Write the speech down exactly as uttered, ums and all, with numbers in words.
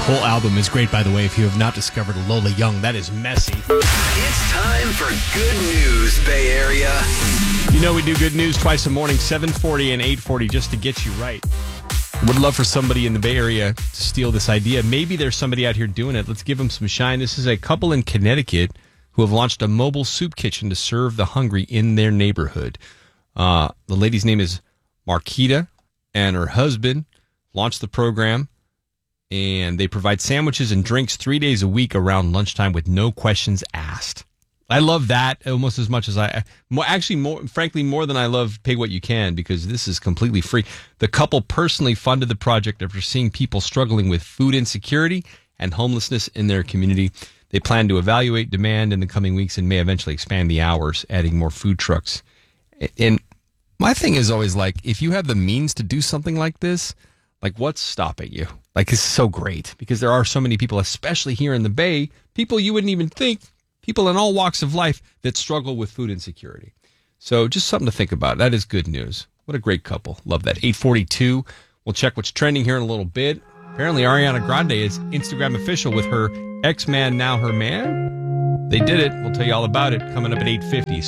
whole album is great, by the way. If you have not discovered Lola Young, that is messy. It's time for good news, Bay Area. You know we do good news twice a morning, seven forty and eight forty, just to get you right. Would love for somebody in the Bay Area to steal this idea. Maybe there's somebody out here doing it. Let's give them some shine. This is a couple in Connecticut who have launched a mobile soup kitchen to serve the hungry in their neighborhood. Uh, the lady's name is Marquita, and her husband launched the program, and they provide sandwiches and drinks three days a week around lunchtime with no questions asked. I love that almost as much as I, more, actually, more, frankly, more than I love Pay What You Can, because this is completely free. The couple personally funded the project after seeing people struggling with food insecurity and homelessness in their community. They plan to evaluate demand in the coming weeks and may eventually expand the hours, adding more food trucks. And my thing is always like, if you have the means to do something like this, like what's stopping you? Like, this is so great because there are so many people, especially here in the Bay, people you wouldn't even think, people in all walks of life that struggle with food insecurity. So just something to think about. That is good news. What a great couple. Love that. eight forty-two. We'll check what's trending here in a little bit. Apparently, Ariana Grande is Instagram official with her ex-man, now her man. They did it. We'll tell you all about it coming up at eight fifty.